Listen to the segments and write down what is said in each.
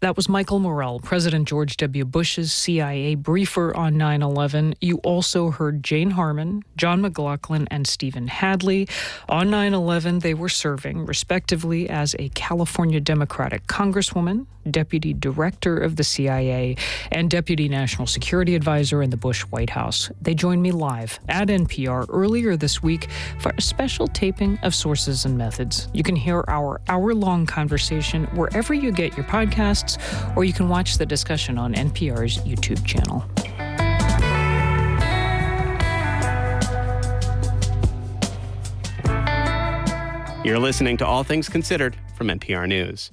That was Michael Morell, President George W. Bush's CIA briefer on 9/11. You also heard Jane Harmon, John McLaughlin, and Stephen Hadley. On 9/11, they were serving, respectively, as a California Democratic Congresswoman, Deputy Director of the CIA, and Deputy National Security Advisor in the Bush White House. They joined me live at NPR earlier this week for a special taping of Sources and Methods. You can hear our hour-long conversation wherever you get your podcasts, or you can watch the discussion on NPR's YouTube channel. You're listening to All Things Considered from NPR News.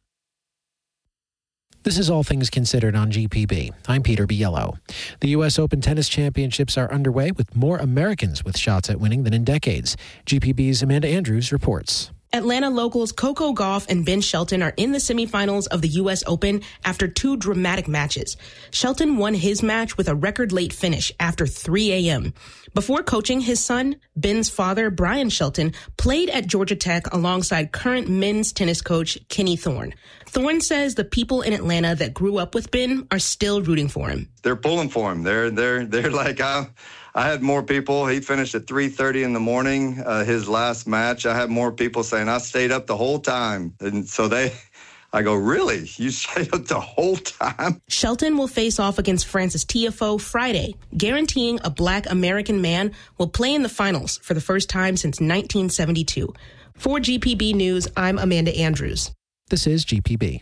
This is All Things Considered on GPB. I'm Peter Biello. The U.S. Open Tennis Championships are underway with more Americans with shots at winning than in decades. GPB's Amanda Andrews reports. Atlanta locals Coco Gauff and Ben Shelton are in the semifinals of the U.S. Open after two dramatic matches. Shelton won his match with a record late finish after 3 a.m. Before coaching his son, Ben's father, Brian Shelton, played at Georgia Tech alongside current men's tennis coach Kenny Thorne. Thorne says the people in Atlanta that grew up with Ben are still rooting for him. They're pulling for him. They're like, I had more people. He finished at 3:30 in the morning, his last match. I had more people saying, I stayed up the whole time. And so I go, really? You stayed up the whole time? Shelton will face off against Francis Tiafoe Friday, guaranteeing a Black American man will play in the finals for the first time since 1972. For GPB News, I'm Amanda Andrews. This is GPB.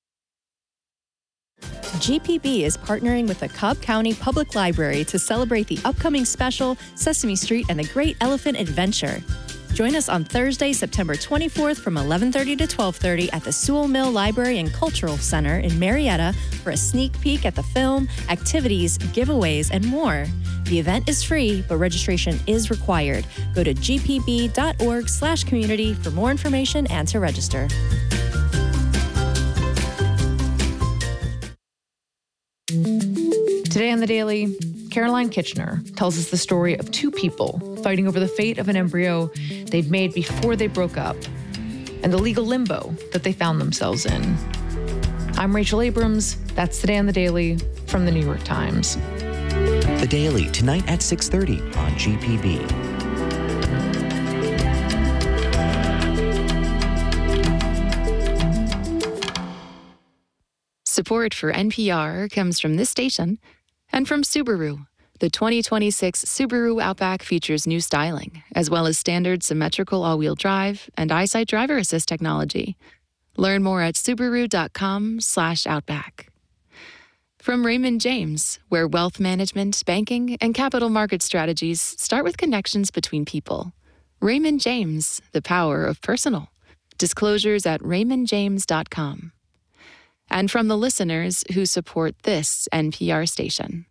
GPB is partnering with the Cobb County Public Library to celebrate the upcoming special Sesame Street and the Great Elephant Adventure. Join us on Thursday, September 24th from 11:30 to 12:30 at the Sewell Mill Library and Cultural Center in Marietta for a sneak peek at the film, activities, giveaways, and more. The event is free, but registration is required. Go to gpb.org/community for more information and to register. Today on The Daily, Caroline Kitchener tells us the story of two people fighting over the fate of an embryo they'd made before they broke up and the legal limbo that they found themselves in. I'm Rachel Abrams. That's Today on The Daily from The New York Times. The Daily, tonight at 6:30 on GPB. Support for NPR comes from this station and from Subaru. The 2026 Subaru Outback features new styling, as well as standard symmetrical all-wheel drive and EyeSight driver assist technology. Learn more at Subaru.com/Outback. From Raymond James, where wealth management, banking, and capital market strategies start with connections between people. Raymond James, the power of personal. Disclosures at raymondjames.com. And from the listeners who support this NPR station.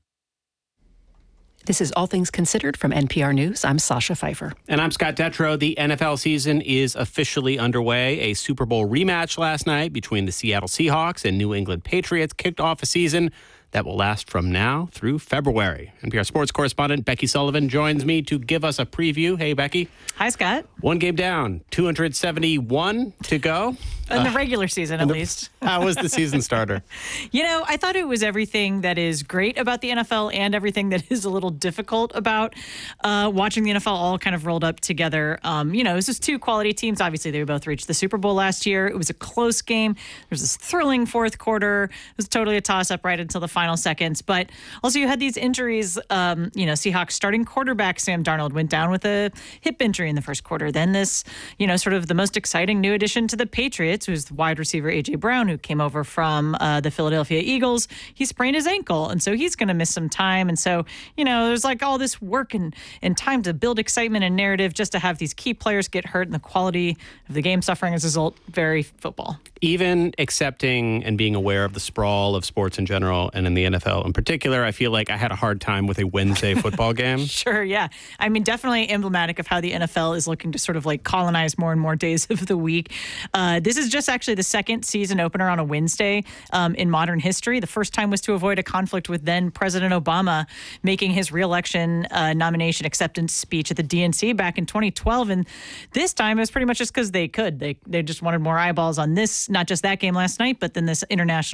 This is All Things Considered from NPR News. I'm Sasha Pfeiffer. And I'm Scott Detrow. The NFL season is officially underway. A Super Bowl rematch last night between the Seattle Seahawks and New England Patriots kicked off a season that will last from now through February. NPR sports correspondent Becky Sullivan joins me to give us a preview. Hey, Becky. Hi, Scott. One game down, 271 to go. In the regular season, at least. How was the season starter? You know, I thought it was everything that is great about the NFL and everything that is a little difficult about watching the NFL all kind of rolled up together. You know, it was just two quality teams. Obviously, they both reached the Super Bowl last year. It was a close game. There was this thrilling fourth quarter. It was totally a toss-up right until the final seconds. But also, you had these injuries. You know, Seahawks starting quarterback Sam Darnold went down with a hip injury in the first quarter. Then this, you know, sort of the most exciting new addition to the Patriots, who's wide receiver A.J. Brown, who came over from the Philadelphia Eagles. He sprained his ankle, and so he's going to miss some time. And so, you know, there's like all this work and time to build excitement and narrative just to have these key players get hurt and the quality of the game suffering as a result. Very football. Even accepting and being aware of the sprawl of sports in general and in the NFL in particular, I feel like I had a hard time with a Wednesday football game. Sure, yeah. I mean, definitely emblematic of how the NFL is looking to sort of like colonize more and more days of the week. This is just actually the second season opener on a Wednesday in modern history. The first time was to avoid a conflict with then President Obama making his re-election nomination acceptance speech at the DNC back in 2012. And this time it was pretty much just because they could. They just wanted more eyeballs on this, not just that game last night, but then this international